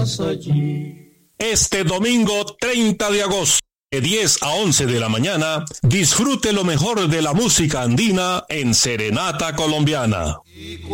estarás allí. Este domingo 30 de agosto, de 10 a 11 de la mañana, disfrute lo mejor de la música andina en Serenata Colombiana.